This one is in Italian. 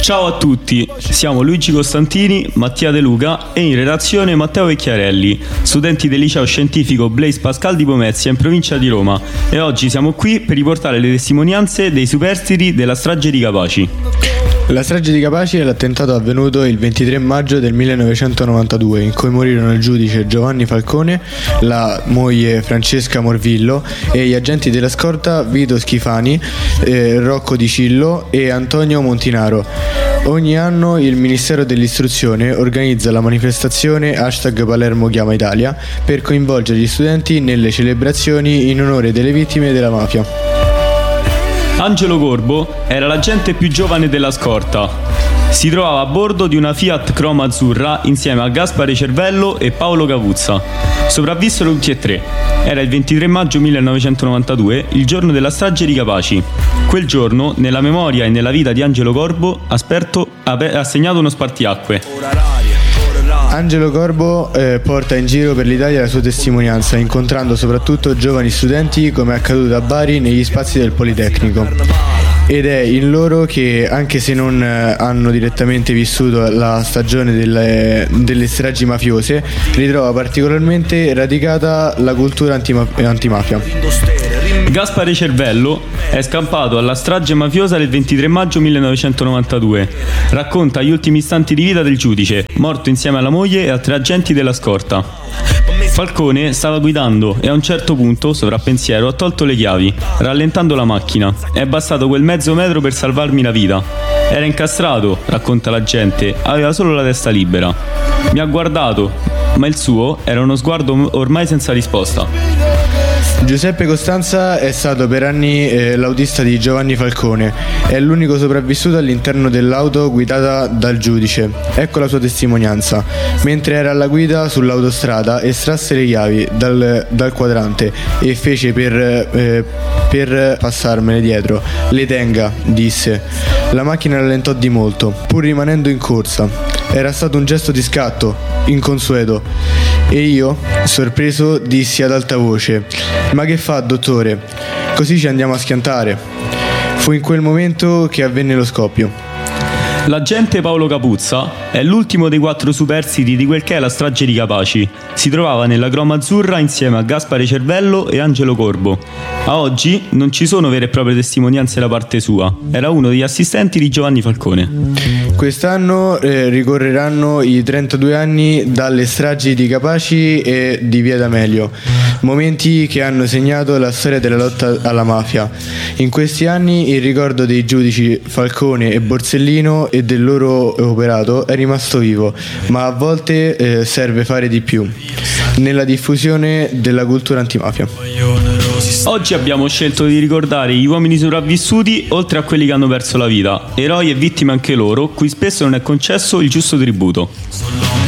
Ciao a tutti, siamo Luigi Costantini, Mattia De Luca e in redazione Matteo Vecchiarelli, studenti del liceo scientifico Blaise Pascal di Pomezia in provincia di Roma, e oggi siamo qui per riportare le testimonianze dei superstiti della strage di Capaci. La strage di Capaci è l'attentato avvenuto il 23 maggio del 1992, in cui morirono il giudice Giovanni Falcone, la moglie Francesca Morvillo e gli agenti della scorta Vito Schifani, Rocco Di Cillo e Antonio Montinaro. Ogni anno il Ministero dell'Istruzione organizza la manifestazione #Palermo Chiama Italia per coinvolgere gli studenti nelle celebrazioni in onore delle vittime della mafia. Angelo Corbo era l'agente più giovane della scorta. Si trovava a bordo di una Fiat Croma azzurra insieme a Gaspare Cervello e Paolo Cavuzza. Sopravvissero tutti e tre. Era il 23 maggio 1992, il giorno della strage di Capaci. Quel giorno, nella memoria e nella vita di Angelo Corbo, ha segnato uno spartiacque. Angelo Corbo porta in giro per l'Italia la sua testimonianza, incontrando soprattutto giovani studenti, come è accaduto a Bari negli spazi del Politecnico. Ed è in loro che, anche se non hanno direttamente vissuto la stagione delle stragi mafiose, ritrova particolarmente radicata la cultura antimafia. Gaspare Cervello è scampato alla strage mafiosa del 23 maggio 1992. Racconta gli ultimi istanti di vita del giudice, morto insieme alla moglie e a 3 agenti della scorta. Falcone stava guidando e a un certo punto, sovrappensiero, ha tolto le chiavi, rallentando la macchina. È bastato quel mezzo metro per salvarmi la vita. Era incastrato, racconta l'agente, aveva solo la testa libera. Mi ha guardato, ma il suo era uno sguardo ormai senza risposta. Giuseppe Costanza è stato per anni l'autista di Giovanni Falcone. È l'unico sopravvissuto all'interno dell'auto guidata dal giudice. Ecco la sua testimonianza. Mentre era alla guida sull'autostrada, estrasse le chiavi dal quadrante e fece per passarmele dietro. Le tenga, disse. La macchina rallentò di molto, pur rimanendo in corsa. Era stato un gesto di scatto, inconsueto. E io, sorpreso, dissi ad alta voce: "Ma che fa, dottore? Così ci andiamo a schiantare." Fu in quel momento che avvenne lo scoppio. L'agente Paolo Cavuzza è l'ultimo dei 4 superstiti di quel che è la strage di Capaci. Si trovava nella Croma azzurra insieme a Gaspare Cervello e Angelo Corbo. A oggi non ci sono vere e proprie testimonianze da parte sua. Era uno degli assistenti di Giovanni Falcone. Quest'anno ricorreranno i 32 anni dalle stragi di Capaci e di Via D'Amelio, momenti che hanno segnato la storia della lotta alla mafia. In questi anni il ricordo dei giudici Falcone e Borsellino e del loro operato è rimasto vivo, ma a volte serve fare di più nella diffusione della cultura antimafia. Oggi abbiamo scelto di ricordare gli uomini sopravvissuti oltre a quelli che hanno perso la vita, eroi e vittime anche loro, cui spesso non è concesso il giusto tributo.